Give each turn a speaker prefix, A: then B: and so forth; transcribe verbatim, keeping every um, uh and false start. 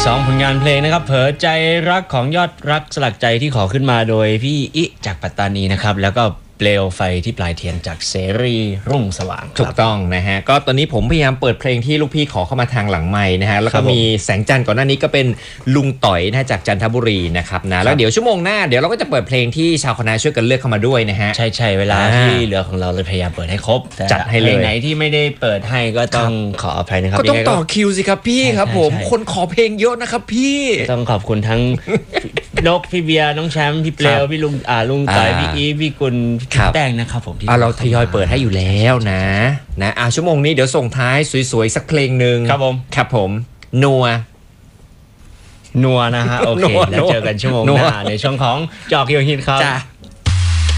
A: สองผลงานเพลงนะครับเผลอใจรักของยอดรักสลักใจที่ขอขึ้นมาโดยพี่อิจากปัตตานีนะครับแล้วก็เปลวไฟที่ปลายเทียนจากเสรีรุ่งสว่าง
B: ถูกต้องนะฮะก็ตอนนี้ผมพยายามเปิดเพลงที่ลูกพี่ขอเข้ามาทางหลังไมค์นะฮะแล้วก็มีแสงจันทร์ก่อนหน้านี้ก็เป็นลุงต่อยนะจากจันทบุรีนะครับนะแล้วเดี๋ยวชั่วโมงหน้าเดี๋ยวเราก็จะเปิดเพลงที่ชาวคณะช่วยกันเลือกเข้ามาด้วยนะฮะ
A: ใช่ใช่เวลาที่เหลือของเราเลยพยายามเปิดให้ครบ
B: จัดให้เลย
A: ไหนที่ไม่ได้เปิดให้ก็ต้องขออภัยนะครับ
B: ก็ต้องต่อคิวสิครับพี่ครับผมคนขอเพลงเยอะนะครับพี่
A: ต้องขอบคุณทั้งนกพี่เบียร์น้องแชมป์พี่เปลวพี่ลุงอ่าลุงต่อยพี่อีพี่กุลพี่แป้งนะครับผม
B: ที่เราทยอยเปิดให้อยู่แล้วนะนะอ่ะชั่วโมงนี้เดี๋ยวส่งท้ายสวยๆสักเพลงหนึ่ง
A: ครับผม
B: ครับผมนัว
A: นัวนะฮะโอเคแล้วเจอกันชั่วโมงหน้าในช่วงของจอกเฮียวฮิตครับ